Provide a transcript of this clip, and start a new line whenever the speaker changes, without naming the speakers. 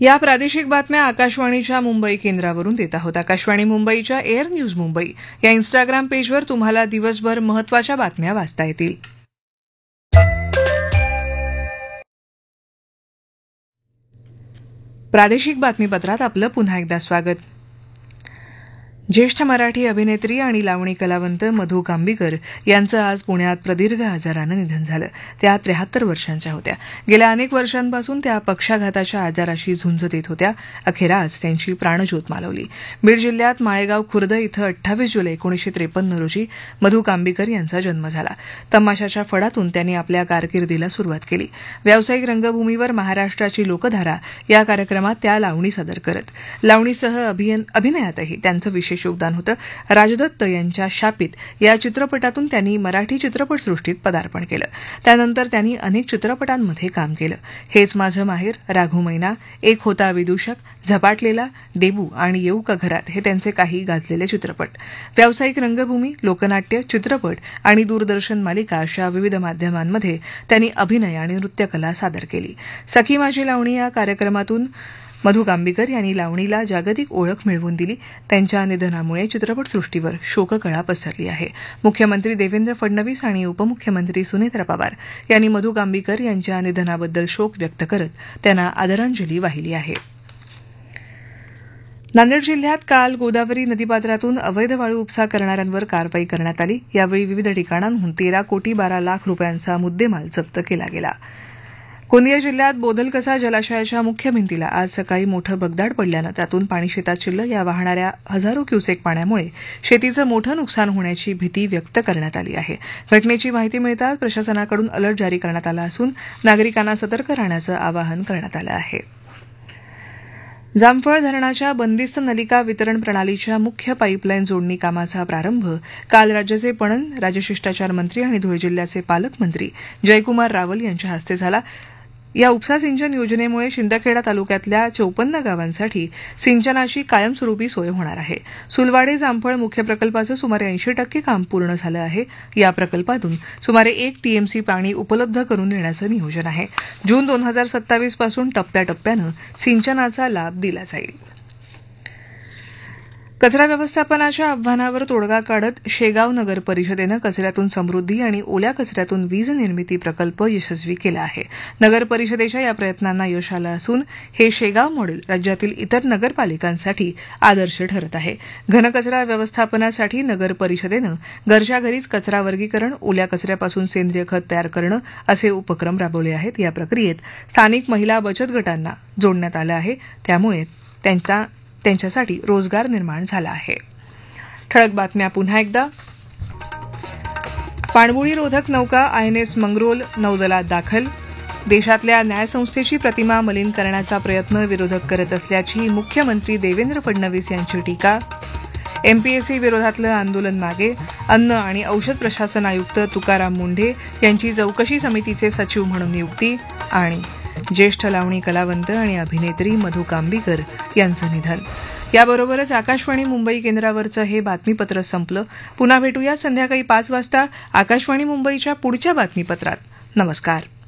या प्रादेशिक बातम्या आकाशवाणीच्या मुंबई केंद्रावरून देत आहोत. आकाशवाणी मुंबईच्या एअर न्यूज मुंबई या इन्स्टाग्राम पेजवर तुम्हाला दिवसभर महत्त्वाच्या बातम्या वाचता येतील. प्रादेशिक बातमीपत्रात आपलं पुन्हा एकदा स्वागत. ज्येष्ठ मराठी अभिनेत्री आणि लावणी कलावंत मधू कांबीकर यांचं आज पुण्यात प्रदीर्घ आजारानं निधन झालं. त्या 73 वर्षांच्या होत्या. गेल्या अनेक वर्षांपासून त्या पक्षाघाताच्या आजाराशी झुंज देत होत्या. अखेर आज त्यांची प्राणज्योत मालवली. बीड जिल्ह्यात माळेगाव खुर्द इथं 28 जुलै 1953 रोजी मधू कांबीकर यांचा जन्म झाला. तमाशाच्या फडातून त्यांनी आपल्या कारकिर्दीला सुरुवात केली. व्यावसायिक रंगभूमीवर महाराष्ट्राची लोकधारा या कार्यक्रमात त्या लावणी सादर करत. लावणीसह अभिनयातही त्यांचं विशेष योगदान होतं. राजदत्त यांच्या शापित या चित्रपटातून त्यांनी मराठी चित्रपटसृष्टीत पदार्पण केलं. त्यानंतर त्यांनी अनेक चित्रपटांमध्ये काम केलं. हेच माझं माहेर, राघू मैना, एक होता विदूषक, झपाटलेला, डेबू आणि येऊ का घरात हे त्यांचे काही गाजलेले चित्रपट. व्यावसायिक रंगभूमी, लोकनाट्य, चित्रपट आणि दूरदर्शन मालिका अशा विविध माध्यमांमध्ये त्यांनी अभिनय आणि नृत्यकला सादर केली. सखी माझी लावणी या कार्यक्रमातून मधू कांबीकर यांनी लावणीला जागतिक ओळख मिळवून दिली. त्यांच्या निधनामुळे चित्रपटसृष्टीवर शोककळा पसरली आहे. मुख्यमंत्री देवेंद्र फडणवीस आणि उपमुख्यमंत्री सुनेत्रा पवार यांनी मधू कांबीकर यांच्या निधनाबद्दल शोक व्यक्त करत त्यांना आदरांजली वाहिली आहे. नांदेड जिल्ह्यात काल गोदावरी नदीपात्रातून अवैध वाळू उपसा करणाऱ्यांवर कारवाई करण्यात आली. यावेळी विविध ठिकाणांहून 13,12,00,000 रुपयांचा मुद्देमाल जप्त केला गेला. गोंदिया जिल्ह्यात बोधलकसा जलाशयाच्या मुख्य भिंतीला आज सकाळी मोठं भगदाड पडल्यानं त्यातून पाणी शेतात शिरलं. या वाहणाऱ्या हजारो क्युसेक पाण्यामुळे शेतीचं मोठं नुकसान होण्याची भीती व्यक्त करण्यात आली आहे. घटनेची माहिती मिळताच प्रशासनाकडून अलर्ट जारी करण्यात आला असून नागरिकांना सतर्क राहण्याचं आवाहन करण्यात आलं आहे. जामफळ धरणाच्या बंदिस्त नलिका वितरण प्रणालीच्या मुख्य पाईपलाईन जोडणी कामाचा प्रारंभ काल राज्याचे पणन, राजशिष्टाचार मंत्री आणि धुळे जिल्ह्याचे पालकमंत्री जयकुमार रावल यांच्या हस्ते झाला. या उपसा सिंचन योजनेमुळे शिंदखेडा तालुक्यातल्या 54 गावांसाठी सिंचनाची कायमस्वरूपी सोय होणार आहे. सुलवाडे जामफळ मुख्य प्रकल्पाचं सुमारे 80% काम पूर्ण झालं आहे. या प्रकल्पातून सुमारे 1 टीएमसी पाणी उपलब्ध करून देण्याचं नियोजन आहे. जून 2027 पासून टप्प्याटप्प्यानं सिंचनाचा लाभ दिला जाईल. कचरा व्यवस्थापनाच्या आव्हानावर तोडगा काढत शेगाव नगर परिषदेनं कचऱ्यातून समृद्धी आणि ओल्या कचऱ्यातून वीज निर्मिती प्रकल्प यशस्वी केला आहे. नगर परिषदेच्या या प्रयत्नांना यश आलं असून हे शेगाव मॉडेल राज्यातील इतर नगरपालिकांसाठी आदर्श ठरत आहे. घनकचरा व्यवस्थापनासाठी नगर परिषदेनं घरच्या घरीच कचरा वर्गीकरण, ओल्या कचऱ्यापासून सेंद्रिय खत तयार करणं असे उपक्रम राबवले आहेत. या प्रक्रियेत स्थानिक महिला बचत गटांना जोडण्यात आलं आहे. त्यामुळे त्यांच्यासाठी रोजगार निर्माण झाला आहे. ठळक बातम्या पुन्हा एकदा. पाणबुडीरोधक नौका आयएनएस मंगरोल नौदलात दाखल. देशातल्या न्यायसंस्थेची प्रतिमा मलिन करण्याचा प्रयत्न विरोधक करत असल्याची मुख्यमंत्री देवेंद्र फडणवीस यांची टीका. एमपीएससी विरोधातलं आंदोलन मागे. अन्न आणि औषध प्रशासन आयुक्त तुकाराम मुंढे यांची चौकशी समितीचे सचिव म्हणून नियुक्ती. आणि ज्येष्ठ लावणी कलावंत आणि अभिनेत्री मधू कांबीकर यांचं निधन. याबरोबरच आकाशवाणी मुंबई केंद्रावरचं हे बातमीपत्र संपलं. पुन्हा भेटूया संध्याकाळी 5 वाजता आकाशवाणी मुंबईच्या पुढच्या बातमीपत्रात. नमस्कार.